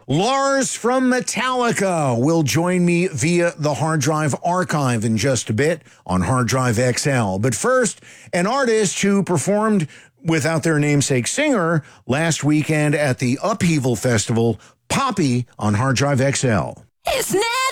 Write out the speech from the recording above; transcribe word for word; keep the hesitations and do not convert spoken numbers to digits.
Lars from Metallica will join me via the Hard Drive Archive in just a bit on Hard Drive X L. But first, an artist who performed without their namesake singer last weekend at the Upheaval Festival, Poppy on Hard Drive X L. It's not